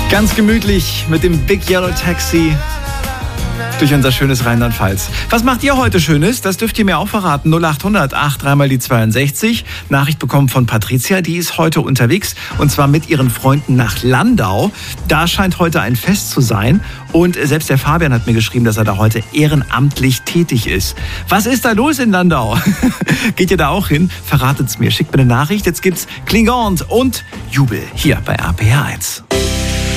Ganz gemütlich mit dem Big Yellow Taxi durch unser schönes Rheinland-Pfalz. Was macht ihr heute Schönes? Das dürft ihr mir auch verraten. 0800 8 3 die 62. Nachricht bekommen von Patricia, die ist heute unterwegs und zwar mit ihren Freunden nach Landau. Da scheint heute ein Fest zu sein und selbst der Fabian hat mir geschrieben, dass er da heute ehrenamtlich tätig ist. Was ist da los in Landau? Geht ihr da auch hin? Verratet's mir. Schickt mir eine Nachricht. Jetzt gibt's Klingant und Jubel hier bei RPR 1.